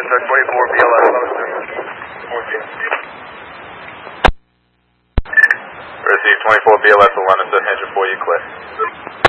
24 BLS. Receive 24 BLS will run a engine for you, clear.